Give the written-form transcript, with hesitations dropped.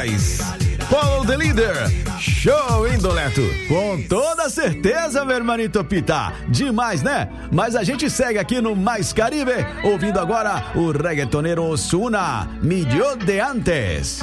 Boys. Follow the Leader. Show, hein, Doleto? Com toda certeza, meu hermanito Pita. Demais, né? Mas a gente segue aqui no Mais Caribe, ouvindo agora o reggaetoneiro Ozuna, Milhão de Antes.